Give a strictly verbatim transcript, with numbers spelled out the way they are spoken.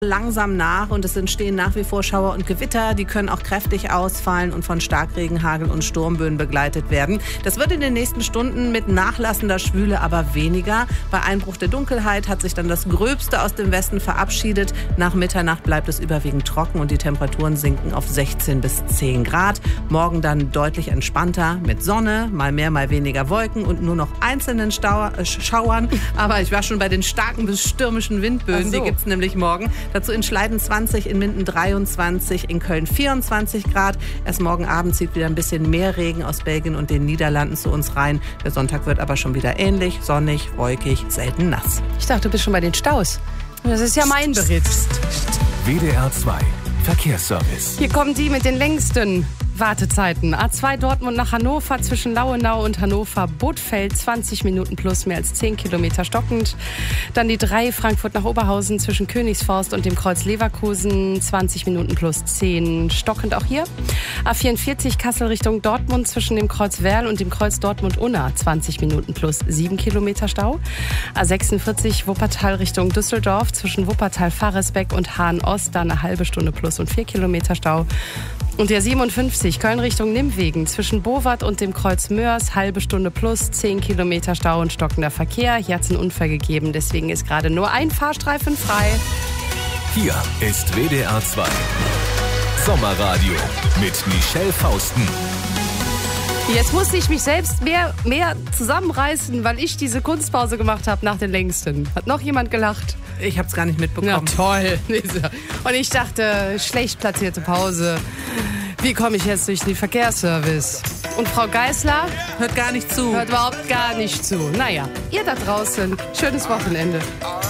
langsam nach und es entstehen nach wie vor Schauer und Gewitter. Die können auch kräftig ausfallen und von Starkregen, Hagel und Sturmböen begleitet werden. Das wird in den nächsten Stunden mit nachlassender Schwüle aber weniger. Bei Einbruch der Dunkelheit hat sich dann das Gröbste aus dem Westen verabschiedet. Nach Mitternacht bleibt es überwiegend trocken und die Temperaturen sinken auf sechzehn bis zehn Grad. Morgen dann deutlich entspannter mit Sonne, mal mehr, mal weniger Wolken und nur noch einzelnen Stau- äh, Schauern. Aber ich war schon bei den starken bis stürmischen Windböen. Ach so. Die gibt es nämlich morgen. Dazu in Schleiden zwanzig, in Minden dreiundzwanzig, in Köln vierundzwanzig Grad. Erst morgen Abend zieht wieder ein bisschen mehr Regen aus Belgien und den Niederlanden zu uns rein. Der Sonntag wird aber schon wieder ähnlich, sonnig, wolkig, selten nass. Ich dachte, du bist schon bei den Staus. Das ist ja mein Bericht. W D R zwei Verkehrsservice. Hier kommen die mit den längsten Wartezeiten. A zwei Dortmund nach Hannover zwischen Lauenau und Hannover-Bothfeld, zwanzig Minuten plus, mehr als zehn Kilometer stockend. Dann die drei Frankfurt nach Oberhausen zwischen Königsforst und dem Kreuz Leverkusen, zwanzig Minuten plus zehn, stockend auch hier. A vierundvierzig Kassel Richtung Dortmund zwischen dem Kreuz Werl und dem Kreuz Dortmund-Unna, zwanzig Minuten plus sieben Kilometer Stau. A sechsundvierzig Wuppertal Richtung Düsseldorf zwischen Wuppertal-Faresbeck und Hahn-Ost, dann eine halbe Stunde plus und vier Kilometer Stau. Und der siebenundfünfzig Köln Richtung Nimwegen zwischen Bowart und dem Kreuz Mörs, halbe Stunde plus, zehn Kilometer Stau und stockender Verkehr. Hier hat es einen Unfall gegeben, deswegen ist gerade nur ein Fahrstreifen frei. Hier ist W D R zwei Sommerradio mit Michelle Fausten. Jetzt musste ich mich selbst mehr, mehr zusammenreißen, weil ich diese Kunstpause gemacht habe nach den längsten. Hat noch jemand gelacht? Ich habe es gar nicht mitbekommen. Na toll. Und ich dachte, schlecht platzierte Pause. Wie komme ich jetzt durch den Verkehrsservice? Und Frau Geisler Hört gar nicht zu. hört überhaupt gar nicht zu. Naja, ihr da draußen, schönes Wochenende.